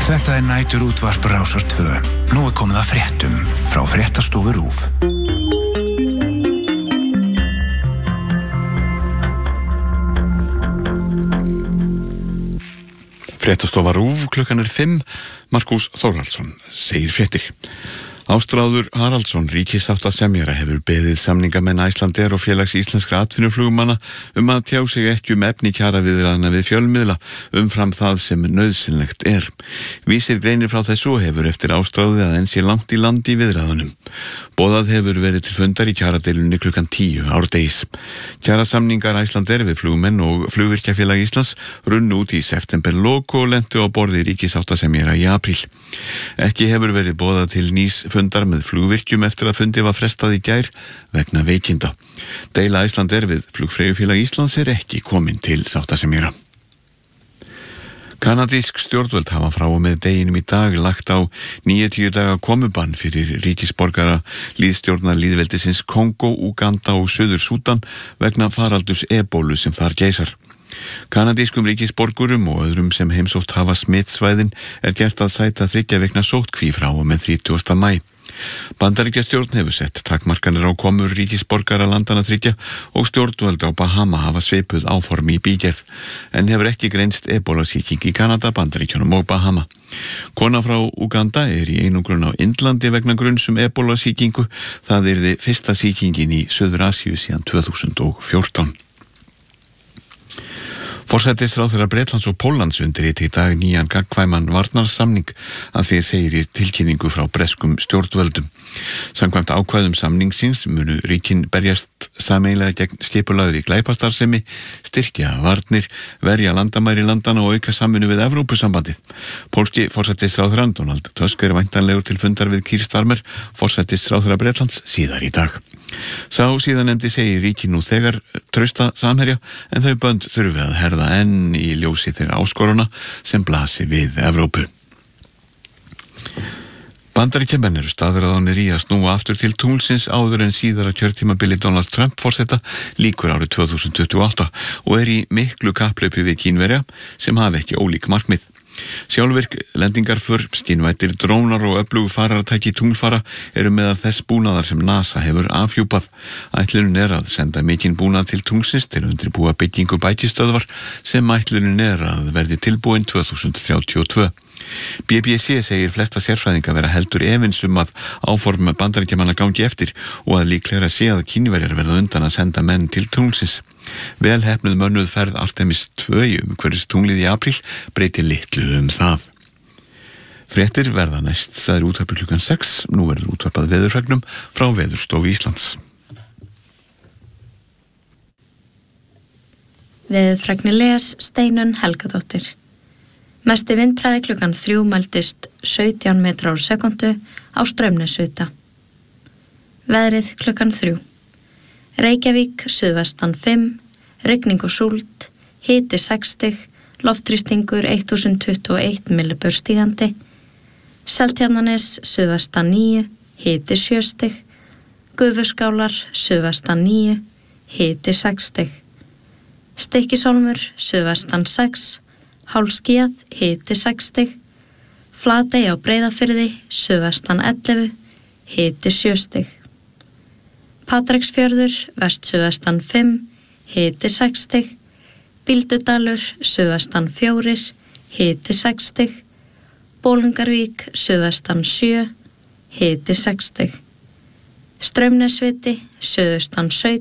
Þetta næturútvarp Rásar 2. Nú komið að fréttum frá fréttastofu RÚV. Fréttastofa RÚV, klukkan 5. Markús Þórhallsson segir fréttir. Ástráður Haraldsson, ríkissáttasemjara, hefur beðið samningamenn Icelandair og félags íslenskra atvinnuflugmanna að tjá sig ekki efni kjaraviðræðna við fjölmiðla umfram það sem nauðsynlegt er. Vísir greinir frá þessu og hefur eftir Ástráði að enn sé langt í land í viðræðunum. Boðað hefur verið til fundar í kjaradeilunni klukkan 10 árdegis. Kjarasamningar Icelandair við flugmenn og flugvirkjafélag Íslands runnu út í septemberlok og lentu á borði ríkissáttasemjara í apríl. Ekki hefur verið boðað til nýs fundar með flugvirkjum eftir að fundi var frestað í gær vegna veikinda. Deila Icelandair við Flugfreyjufélag Íslands ekki komin til sáttasemjara. Kanadísk stjórnvöld hafa frá og með deginum í dag lagt á 90 daga komubann fyrir ríkisborgara lýðstjórnar lýðveldisins Kongo, Uganda og Suður Súdan vegna faraldurs ebólu sem þar geisar. Kanadískum ríkisborgurum og öðrum sem heimsótt hafa smitsvæðin gert að sæta 3 vikna sóttkví frá og með 30. maí. Bandaríkjastjórn hefur sett takmarkanir á komur ríkisborgara landanna 3 og stjórnvöld á Bahama hafa svipuð áform í bígerð, en hefur ekki greinst ebólasýking í Kanada, Bandaríkjunum og Bahama. Kona frá Uganda í einangrun á Indlandi vegna gruns ebólasýkingu. Það yrði fyrsta sýkingin í Suður-Asíu síðan 2014. Forsætisráðherra Bretlands og Póllands undirrita í dag nýjan gagnkvæman varnarsamning að því segir í tilkynningu frá breskum stjórnvöldum. Samkvæmt ákvæðum samningsins munu ríkin berjast sameiginlega gegn skipulagðri glæpastarfsemi, styrkja varnir, verja landamæri landana og auka samvinnu við Evrópusambandið. Pólski forsætisráðherrann Donald Tusk væntanlegur til fundar við Keir Starmer, forsætisráðherra Bretlands, síðar í dag. Sá síðanemdi segir ríkin nú þegar trausta samherja, en þau bönd þurfi að herða enn í ljósi þeirra áskoruna sem blasi við Evrópu. Bandaríkjamenn staðráðnir í að snúa aftur til tunglsins áður en síðara kjörtímabili Donald Trump forseta líkur árið 2028 og í miklu kapphlaupi við Kínverja sem hafi ekki ólík markmið. Sjálfvirk lendingarför, skynvættir drónar og öflugu farartæki tunglfara meðal þess búnaðar sem NASA hefur afhjúpað. Ætlunin að senda mikinn búnað til tunglsins til að undirbúa byggingu bækistöðvar sem ætlunin að verði tilbúin 2032. BBC segir flesta sérfræðinga vera heldur efins að áform Bandaríkjamanna gangi eftir og að líklega sé að Kínverjar verða undan að senda menn til tunglsins. Vel heppnuð mönnuð ferð Artemis 2 umhverfis tunglið í apríl breyti litlu það. Fréttir verða næst, það útvarpið klukkan 6, nú verður útvarpað veðurfregnum frá Veðurstofu Íslands. Veðurfregni les Steinunn Helgadóttir. Mesti vindhraði klukkan 3 mældist 17 metrar á sekundu á Straumnesvita. Veðrið klukkan 3. Reykjavík, suðvestan 5, rigning og súld, hiti 6 stig, loftþrýstingur 1021 millibör stígandi. Seltjarnarnes, suðvestan 9, hiti 7 stig, Gufuskálar, suðvestan 9, hiti 6 stig. Stykkishólmur, suðvestan 6, hálfskýjað, hiti 6 stig, Flatey á Breiðafirði, suðvestan 11, hiti 7 stig. Patreksfjörður, vestsuðvestan 5, hiti 6 stig, Bíldudalur, suðvestan 4, hiti 6 stig, Bolungarvík, suðvestan 7, hiti 6 stig. Straumnesviti, suðaustan 17,